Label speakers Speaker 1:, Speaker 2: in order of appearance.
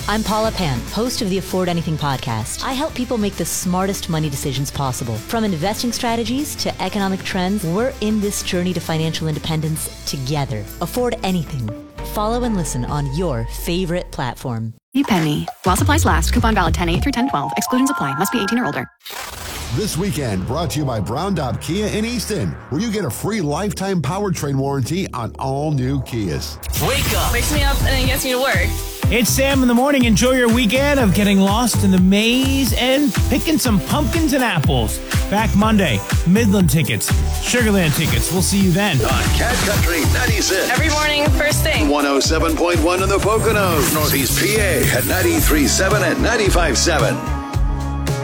Speaker 1: I'm Paula Pan, host of the Afford Anything podcast. I help people make the smartest money decisions possible. From investing strategies to economic trends, we're in this journey to financial independence together. Afford Anything. Follow and listen on your favorite platform.
Speaker 2: Penny. While supplies last. Coupon valid 10/8 through 10/12. Exclusions apply. Must be 18 or older.
Speaker 3: This weekend, brought to you by Brown Dot Kia in Easton, where you get a free lifetime powertrain warranty on all new Kias.
Speaker 4: Wake up.
Speaker 5: Wakes me up and then gets me to work.
Speaker 4: It's Sam in the morning. Enjoy your weekend of getting lost in the maze and picking some pumpkins and apples. Back Monday. Midland tickets, Sugarland tickets. We'll see you then.
Speaker 6: On Cat Country 96.
Speaker 5: Every morning, first thing.
Speaker 6: 107.1 in the Poconos. Northeast PA at 93.7 and 95.7.